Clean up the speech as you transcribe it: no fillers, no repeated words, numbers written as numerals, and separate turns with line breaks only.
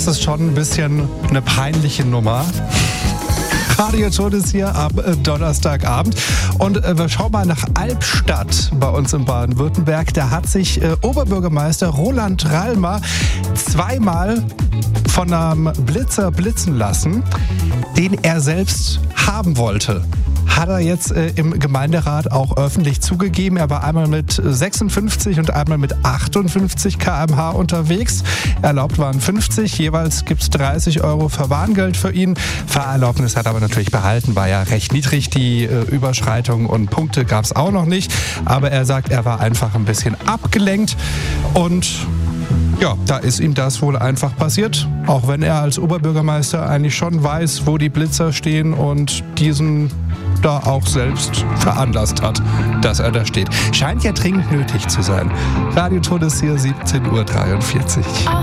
das ist schon ein bisschen eine peinliche Nummer. Radioton ist hier am Donnerstagabend. Und wir schauen mal nach Albstadt bei uns in Baden-Württemberg. Da hat sich Oberbürgermeister Roland Rallmer zweimal von einem Blitzer blitzen lassen, den er selbst haben wollte. Hat er jetzt im Gemeinderat auch öffentlich zugegeben. Er war einmal mit 56 und einmal mit 58 km/h unterwegs. Erlaubt waren 50. Jeweils gibt es 30 € Verwarngeld für ihn. Fahrerlaubnis hat er aber natürlich behalten. War ja recht niedrig. Die Überschreitung und Punkte gab es auch noch nicht. Aber er sagt, er war einfach ein bisschen abgelenkt. Und ja, da ist ihm das wohl einfach passiert. Auch wenn er als Oberbürgermeister eigentlich schon weiß, wo die Blitzer stehen und diesen da auch selbst veranlasst hat, dass er da steht. Scheint ja dringend nötig zu sein. Radioton ist hier 17:43 Uhr.